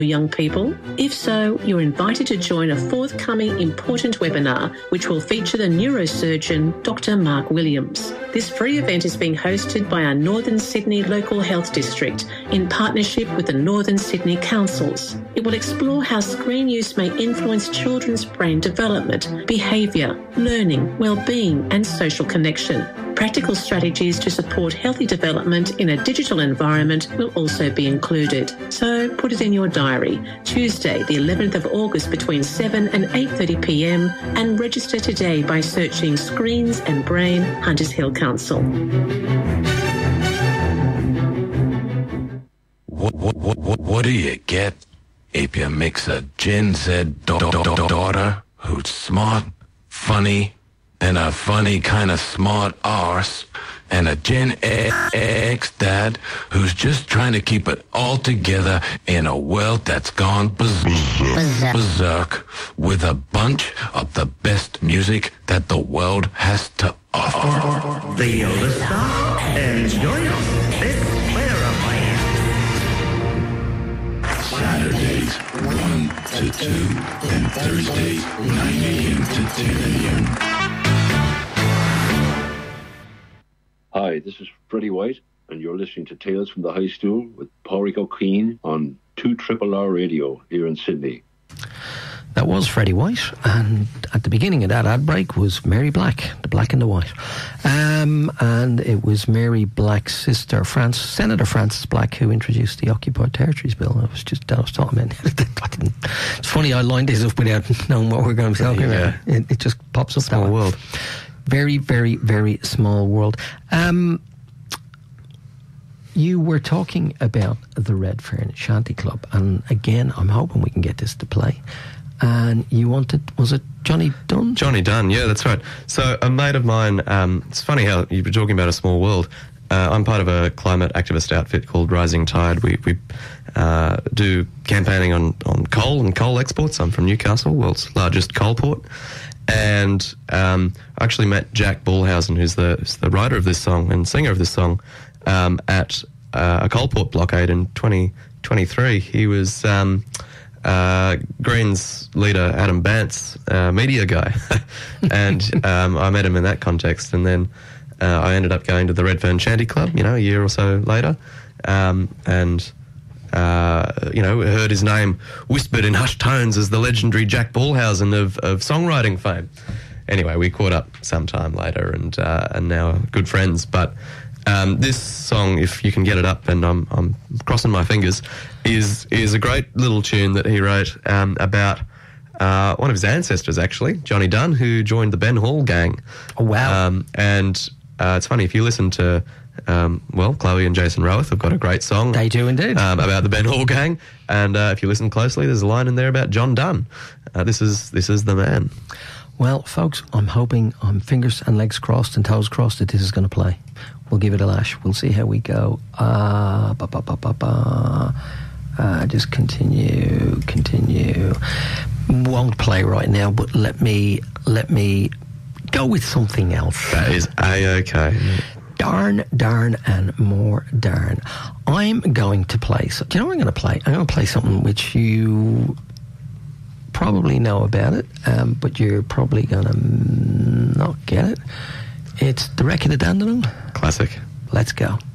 young people? If so, you're invited to join a forthcoming important webinar which will feature the neurosurgeon Dr. Mark Williams. This free event is being hosted by our Northern Sydney Local Health District in partnership with the Northern Sydney Councils. It will explore how screen use may influence children's brain development, behaviour, learning, well-being and social connection. Practical strategies to support healthy development in a digital environment will also be included. So put it in your diary, Tuesday the 11th of August between 7 and 8:30pm, and register today by searching Screens and Brain, Hunters Hill Council. What do you get if you mix a Gen Z daughter who's smart, funny, and a funny kind of smart arse, and a Gen X dad who's just trying to keep it all together in a world that's gone berserk, with a bunch of the best music that the world has to offer? The Yoda Star and join us this Clarify. Saturdays 1 to 2 and Thursdays 9 a.m. to 10 a.m. Hi, this is Freddie White, and you're listening to Tales from the High Stool with Pádraig O'Keefe on 2RRR Radio here in Sydney. That was Freddie White, and at the beginning of that ad break was Mary Black, the Black and the White. And it was Mary Black's sister, Senator Frances Black, who introduced the Occupied Territories Bill. I was talking about it's funny, I lined this up without knowing what we're going to be talking about. It just pops up. Small world. Very, very, very small world. You were talking about the Redfern Shanty Club, and again, I'm hoping we can get this to play. And you wanted, was it Johnny Dunn? Johnny Dunn, yeah, that's right. So a mate of mine, it's funny how you were talking about a small world. I'm part of a climate activist outfit called Rising Tide. We do campaigning on coal and coal exports. I'm from Newcastle, world's largest coal port. And I actually met Jack Bullhausen, who's the writer of this song and singer of this song, at a coal port blockade in 2023. He was Greens leader Adam Bant's media guy. And I met him in that context. And then I ended up going to the Redfern Shanty Club, a year or so later. Heard his name whispered in hushed tones as the legendary Jack Bullhausen of songwriting fame. Anyway, we caught up sometime later and now good friends. But this song, if you can get it up, and I'm crossing my fingers, is a great little tune that he wrote about one of his ancestors, actually, Johnny Dunn, who joined the Ben Hall gang. Oh, wow. It's funny, if you listen to Chloe and Jason Roweth have got a great song. They do indeed. About the Ben Hall gang. And if you listen closely, there's a line in there about John Dunn. This is the man. Well, folks, I'm hoping, I'm fingers and legs crossed and toes crossed that this is going to play. We'll give it a lash. We'll see how we go. Just continue. Won't play right now, but let me go with something else. That is A-OK. Darn, and more darn. I'm going to play... So, do you know what I'm going to play? I'm going to play something which you probably know about it, but you're probably going to not get it. It's The Wreck of the Dandenong. Classic. Let's go.